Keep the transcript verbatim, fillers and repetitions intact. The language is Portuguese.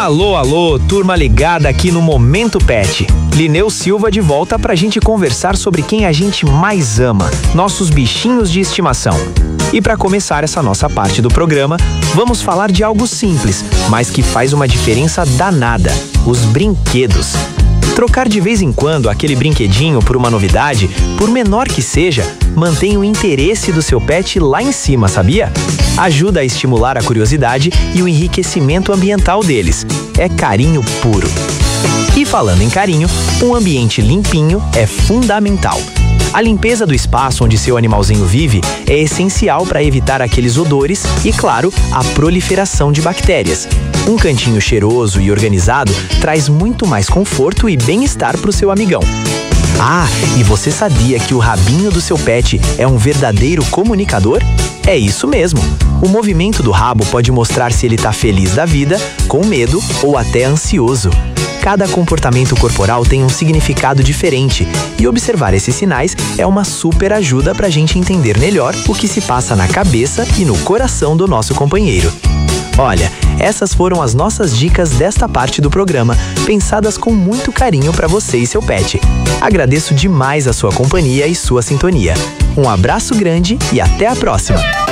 Alô, alô, turma ligada aqui no Momento Pet. Lineu Silva de volta pra gente conversar sobre quem a gente mais ama, nossos bichinhos de estimação. E para começar essa nossa parte do programa, vamos falar de algo simples, mas que faz uma diferença danada: os brinquedos. Trocar de vez em quando aquele brinquedinho por uma novidade, por menor que seja, mantém o interesse do seu pet lá em cima, sabia? Ajuda a estimular a curiosidade e o enriquecimento ambiental deles. É carinho puro. E falando em carinho, um ambiente limpinho é fundamental. A limpeza do espaço onde seu animalzinho vive é essencial para evitar aqueles odores e, claro, a proliferação de bactérias. Um cantinho cheiroso e organizado traz muito mais conforto e bem-estar para o seu amigão. Ah, e você sabia que o rabinho do seu pet é um verdadeiro comunicador? É isso mesmo! O movimento do rabo pode mostrar se ele está feliz da vida, com medo ou até ansioso. Cada comportamento corporal tem um significado diferente e observar esses sinais é uma super ajuda para a gente entender melhor o que se passa na cabeça e no coração do nosso companheiro. Olha, essas foram as nossas dicas desta parte do programa, pensadas com muito carinho para você e seu pet. Agradeço demais a sua companhia e sua sintonia. Um abraço grande e até a próxima!